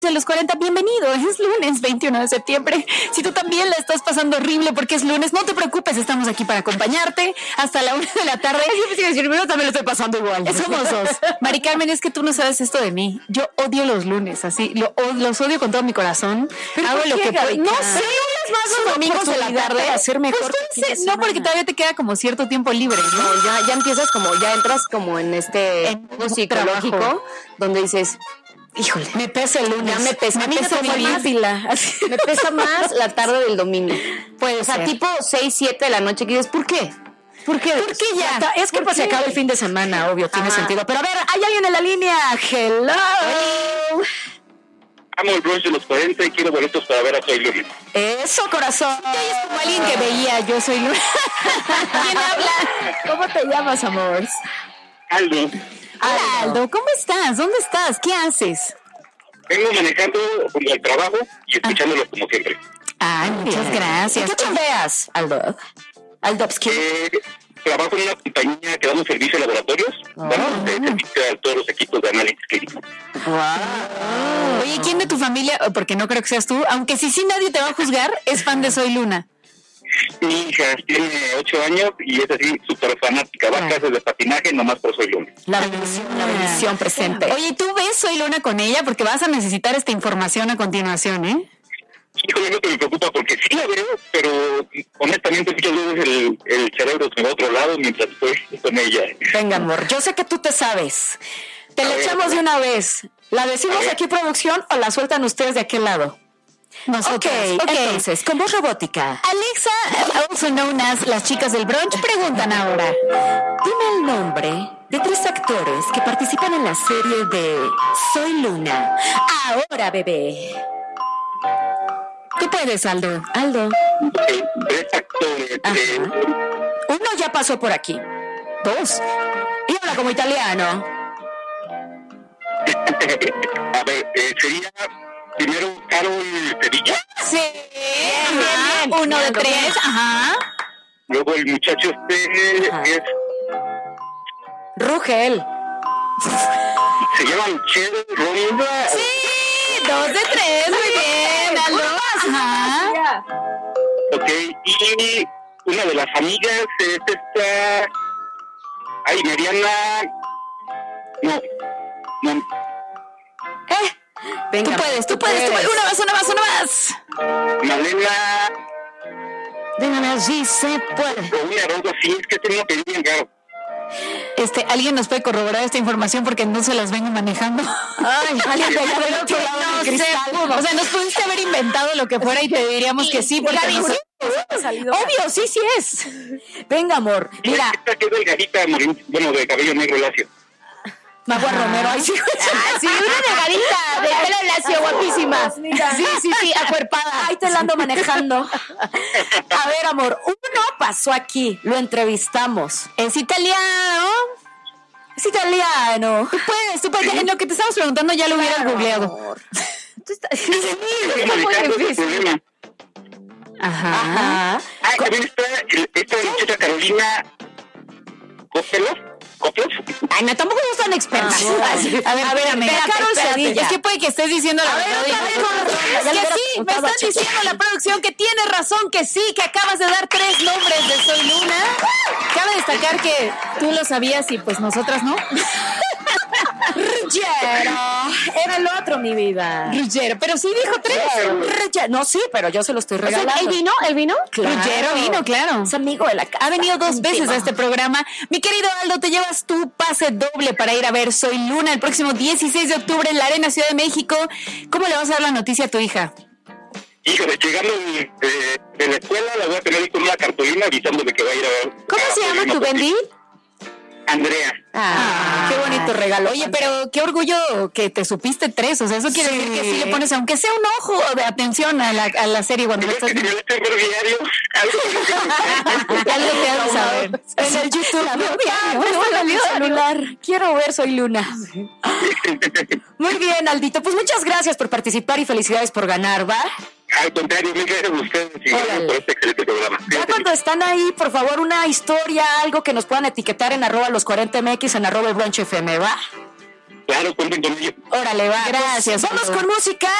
de los 40, bienvenido, es lunes 21 de septiembre. Si tú también la estás pasando horrible porque es lunes, no te preocupes, estamos aquí para acompañarte hasta la 1 de la tarde. Yo también lo estoy pasando igual. Somos dos. Mari Carmen, es que tú no sabes esto de mí. Yo odio los lunes, así, los odio con todo mi corazón. Hago lo que puedo. No sé, más los domingos de la tarde. Hacer mejor. Pues, no, porque todavía te queda como cierto tiempo libre, ¿no? No, ya empiezas ya entras como en juego psicológico, trabajo, donde dices, híjole, me pesa el lunes. ya me pesa más. Me pesa más la tarde del domingo. Puede ser. tipo 6, 7 de la noche, que dices, ¿por qué? ¿Por qué? Porque ya. Es que pues se acaba el fin de semana, obvio, tiene sentido. Pero a ver, ¿hay alguien en la línea? Hello. Amo el brunch de los 40 y quiero boletos para ver a Soy Lunes. Eso, corazón. Es como alguien que veía Yo Soy Lunes. ¿Quién habla? ¿Cómo te llamas, amor? Aldo, Hola, Aldo, ¿cómo estás? ¿Dónde estás? ¿Qué haces? vengo manejando como al trabajo y escuchándolo como siempre. Ay, muchas gracias. ¿Qué chambeas, Aldo? Aldovsky. Trabajo en una compañía que damos servicio a laboratorios, damos servicio a todos los equipos de análisis clínico. Oye, ¿quién de tu familia, porque no creo que seas tú, aunque sí nadie te va a juzgar, es fan de Soy Luna? Mi hija tiene 8 años y es así súper fanática, va a clases de patinaje nomás por Soy Lunes. La bendición presente. Oye, ¿tú ves Soy Luna con ella? Porque vas a necesitar esta información a continuación, ¿eh? Híjole, no te me preocupa porque sí la veo, pero honestamente muchas veces el cerebro se va a otro lado mientras estoy con ella. Venga, amor, yo sé que tú te sabes. Te la echamos de una vez. ¿La decimos aquí, producción, o la sueltan ustedes de aquel lado? Nosotros. Ok, entonces, con voz robótica. Alexa, also known as las chicas del brunch, preguntan ahora. Dime el nombre de 3 actores que participan en la serie de Soy Luna. Ahora, bebé. Tú puedes, Aldo. Aldo. 3 actores. Uno ya pasó por aquí. 2. Y habla como italiano. A ver, sería primero Carol Sevilla. Sí. Bien. 1 de 3. Ajá. Luego el muchacho es... Rugel. Se llama Michelle Rollins. Sí, 2 de 3. Muy bien, Aldo. Ajá. Ok, y una de las amigas es esta... Ay, Mariana... No. Venga, Tú puedes. Una más. Malena... Dígame así, se puede. O una algo así, es que tengo que ir bien caro. ¿Alguien nos puede corroborar esta información porque no se las vengo manejando? Ay, alguien de allá del otro lado No del sé. cristal. O sea, nos pudiste haber inventado lo que fuera y te diríamos que sí, porque no sé. Obvio, sí es. Venga, amor. Mira, Esta que es delgadita, bueno, de cabello negro lacio. Magua Romero. Ay, sí, Sí, una delgadita, de pelo lacio, guapísima. Sí, acuerpada. ahí te la ando manejando. A ver, amor, uno pasó aquí, lo entrevistamos. Es italiano. Es italiano. Tú puedes. En lo que te estamos preguntando ya lo hubieras googleado. Sí, Estoy manejando ese problema. Ajá. Ah, también está esta muchacha Carolina Coplos. Ay, no, tampoco no son expertas. A ver, amiga. Carol Sevilla. Es que puede que estés diciendo la verdad. Que sí, me estás diciendo la producción que tienes razón, que sí, que acabas de dar 3 nombres de Soy Luna. Cabe destacar que tú lo sabías y pues nosotras no. Ruggero. Era el otro, mi vida. Ruggero, pero sí dijo 3. Ruggero. No, sí, pero yo se lo estoy regalando. ¿Él vino? Claro. Ruggero vino, claro. Es amigo de la casa. Ha venido 2 veces a este programa. Mi querido Aldo, te llevas tu pase doble para ir a ver Soy Luna el próximo 16 de octubre en la Arena Ciudad de México. ¿Cómo le vas a dar la noticia a tu hija? Híjole, llegando de la escuela, la voy a tener con una cartulina avisándome que va a ir a ver. ¿Cómo se llama tu Bendy? Andrea. Qué bonito regalo. Oye, pero qué orgullo que te supiste 3. O sea, eso quiere decir que sí le pones, aunque sea un ojo de atención a la serie cuando Pero estás. es que si me meto en ver diario, Algo que has de saber. En el YouTube. No, celular. Quiero ver Soy Luna. Muy bien, Aldito. Pues muchas gracias por participar y felicidades por ganar, ¿va? al contrario, mil gracias a ustedes y gracias por este excelente programa. Ya cuando están ahí, por favor, una historia, algo que nos puedan etiquetar en @los40mx, en @brunchfm, ¿va? Claro, cuenten con ello. Órale, va. Gracias. Vamos con música.